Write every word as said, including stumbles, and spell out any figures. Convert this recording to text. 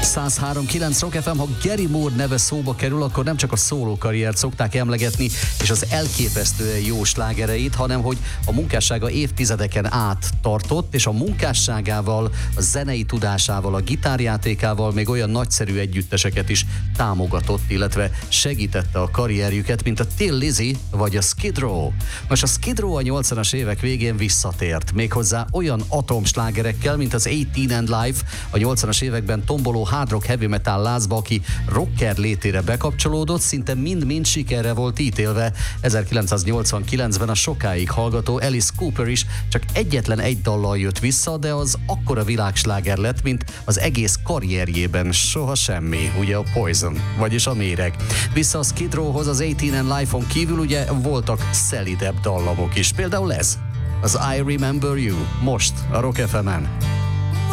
száz három kilenc Rock ef em, ha Gary Moore neve szóba kerül, akkor nem csak a szóló karriert szokták emlegetni, és az elképesztően jó slágereit, hanem hogy a munkássága évtizedeken át tartott, és a munkásságával, a zenei tudásával, a gitárjátékával még olyan nagyszerű együtteseket is támogatott, illetve segítette a karrierjüket, mint a Thin Lizzy vagy a Skid Row. Most a Skid Row a nyolcvanas évek végén visszatért, méghozzá olyan atomslágerekkel, mint az eighteen and Life, a nyolcvanas években tomboló hard rock heavy metal lázba, aki rocker létére bekapcsolódott, szinte mind-mind sikerre volt ítélve. ezerkilencszáznyolcvankilencben a sokáig hallgató Alice Cooper is csak egyetlen egy dallal jött vissza, de az akkora világsláger lett, mint az egész karrierjében soha semmi, ugye a Poison, vagyis a méreg. Vissza a Skid Rowhoz, az eighteen and Life-on kívül ugye voltak szelidebb dallamok is, például ez, az I Remember You, most a Rock ef emen.